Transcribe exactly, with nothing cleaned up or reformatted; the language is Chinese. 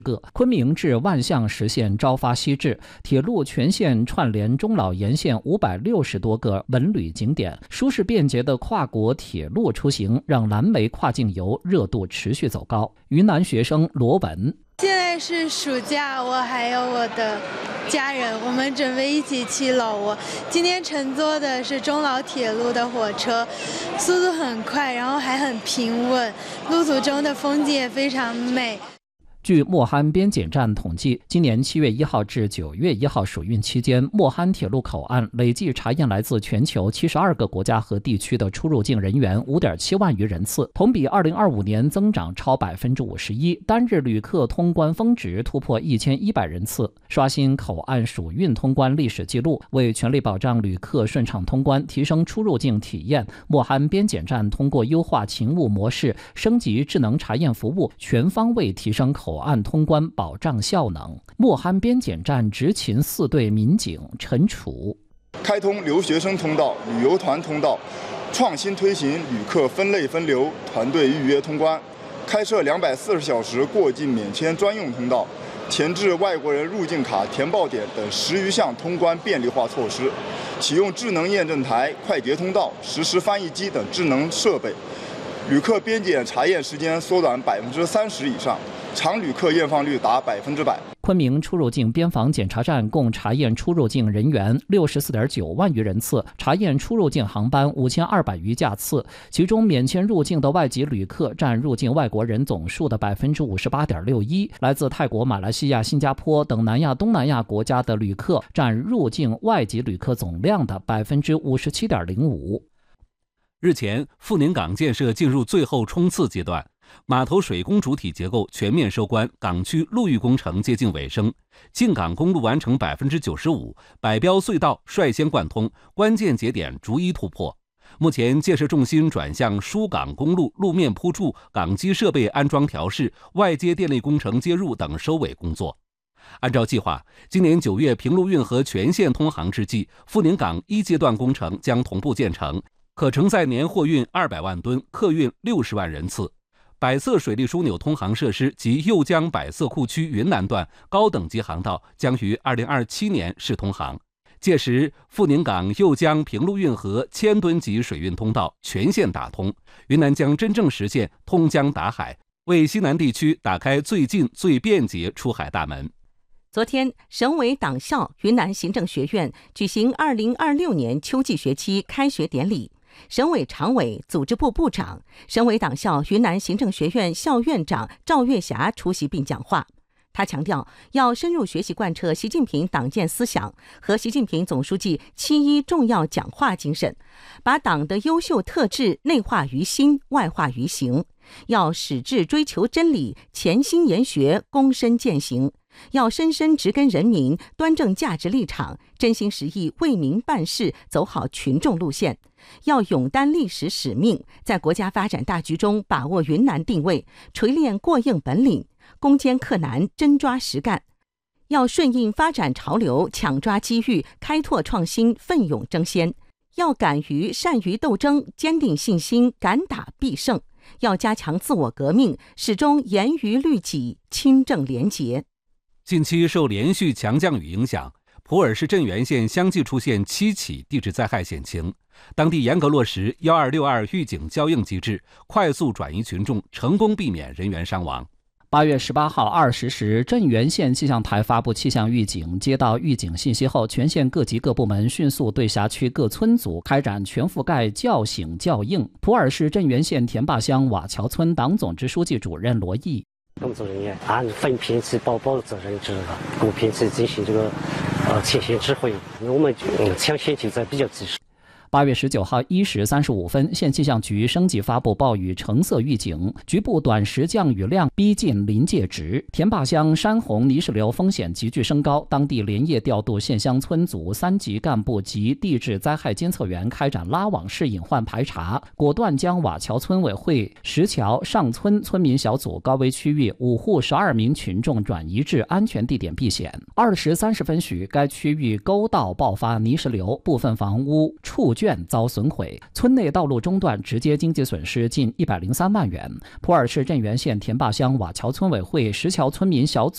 个。昆明至万象实现朝发夕至，铁路全线串联中老沿线五百六十多个文旅景点，舒适便捷的跨国铁路出行让蓝莓跨境游热度持续走高。云南学生罗文。 现在是暑假，我还有我的家人，我们准备一起去老挝。今天乘坐的是中老铁路的火车，速度很快，然后还很平稳，路途中的风景也非常美。 据莫憨边检站统计，今年七月一号至九月一号暑运期间，莫憨铁路口岸累计查验来自全球七十二个国家和地区的出入境人员 五点七万余人次，同比二零二五年增长超 百分之五十一， 单日旅客通关峰值突破一千一百人次，刷新口岸暑运通关历史记录。为全力保障旅客顺畅通关，提升出入境体验，莫憨边检站通过优化勤务模式，升级智能查验服务，全方位提升口岸口岸通关保障效能。莫憨边检站执勤四队民警陈楚。 开通留学生通道、旅游团通道，创新推行旅客分类分流、团队预约通关，开设两百四十小时过境免签专用通道，前置外国人入境卡填报点等十余项通关便利化措施，启用智能验证台、快捷通道、实时翻译机等智能设备，旅客边检查验时间缩短百分之三十以上，常旅客验放率达百分之百。 昆明出入境边防检查站共查验出入境人员 六十四点九万余人次，查验出入境航班五千二百余架次，其中免签入境的外籍旅客占入境外国人总数的 百分之五十八点六一， 来自泰国、马来西亚、新加坡等南亚、东南亚国家的旅客占入境外籍旅客总量的 百分之五十七点零五。 日前，富宁港建设进入最后冲刺阶段，码头水工主体结构全面收官，港区陆域工程接近尾声，进港公路完成 百分之九十五， 百标隧道率先贯通，关键节点逐一突破。目前建设重心转向疏港公路路面铺筑、港机设备安装调试、外接电力工程接入等收尾工作。按照计划，今年九月平陆运河全线通航之际，富宁港一阶段工程将同步建成，可承载年货运二百万吨，客运六十万人次。百色水利枢纽通航设施及右江百色库区云南段高等级航道将于二零二七年试通航。届时，富宁港右江平陆运河千吨级水运通道全线打通，云南将真正实现通江达海，为西南地区打开最近最便捷出海大门。 昨天，省委党校云南行政学院举行二零二六年秋季学期开学典礼。省委常委、组织部部长、省委党校云南行政学院校院长赵月霞出席并讲话。他强调，要深入学习贯彻习近平党建思想和习近平总书记七一重要讲话精神，把党的优秀特质内化于心、外化于行。要矢志追求真理，潜心研学，躬身践行。要深深植根人民，端正价值立场，真心实意为民办事，走好群众路线。要勇担历史使命，在国家发展大局中把握云南定位，锤炼过硬本领，攻坚克难，真抓实干。要顺应发展潮流，抢抓机遇，开拓创新，奋勇争先。要敢于善于斗争，坚定信心，敢打必胜。要加强自我革命，始终严于律己，清正廉洁。 近期受连续强降雨影响，普洱市镇原县相继出现七起地质灾害险情，当地严格落实一二六二预警交应机制，快速转移群众，成功避免人员伤亡。 八月十八号二十时，镇原县气象台发布气象预警。接到预警信息后，全县各级各部门迅速对辖区各村组开展全覆盖叫醒叫应。普洱市镇原县田坝乡瓦桥村党总支书记主任罗毅。 工作人员按分片次报报责任制，各片次进行这个呃前线指挥，我们嗯抢先就在比较及时。 八月十九号一时三十五分，县气象局升级发布暴雨橙色预警，局部短时降雨量逼近临界值。田坝乡山洪泥石流风险急剧升高，当地连夜调度县乡村组三级干部及地质灾害监测员开展拉网式隐患排查，果断将瓦桥村委会石桥上村村民小组高危区域五户十二名群众转移至安全地点避险。二时三十分许，该区域沟道爆发泥石流，部分房屋触卷遭损毁，村内道路中断，直接经济损失近一百零三万元。普洱市镇原县田坝乡瓦桥村委会石桥村民小组